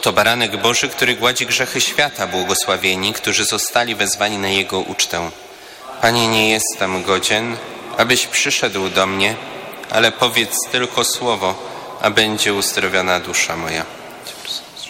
Oto baranek Boży, który gładzi grzechy świata, błogosławieni, którzy zostali wezwani na Jego ucztę. Panie, nie jestem godzien, abyś przyszedł do mnie, ale powiedz tylko słowo, a będzie uzdrowiona dusza moja.